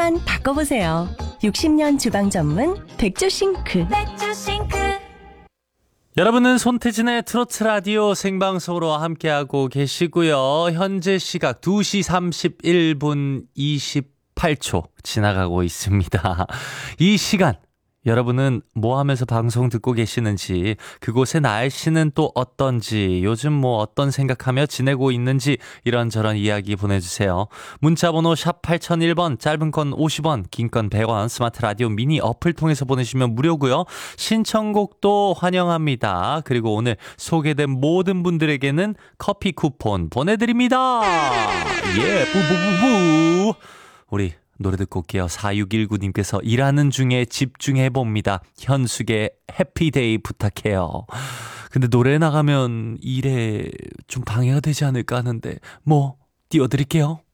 하나만 바꿔보세요. 60년 주방 전문 백조싱크. 여러분은 손태진의 트로트 라디오 생방송으로 함께하고 계시고요. 현재 시각 2시 31분 28초 지나가고 있습니다. 이 시간 여러분은 뭐 하면서 방송 듣고 계시는지, 그곳의 날씨는 또 어떤지, 요즘 뭐 어떤 생각하며 지내고 있는지 이런저런 이야기 보내주세요. 문자번호 샵 8001번, 짧은 건 50원, 긴 건 100원, 스마트 라디오 미니 어플 통해서 보내시면 무료고요. 신청곡도 환영합니다. 그리고 오늘 소개된 모든 분들에게는 커피 쿠폰 보내드립니다. 예, 뿌뿌뿌뿌. 우리 노래 듣고 올게요. 4619님께서 일하는 중에 집중해봅니다. 현숙의 해피데이 부탁해요. 근데 노래 나가면 일에 좀 방해가 되지 않을까 하는데 뭐 띄워드릴게요.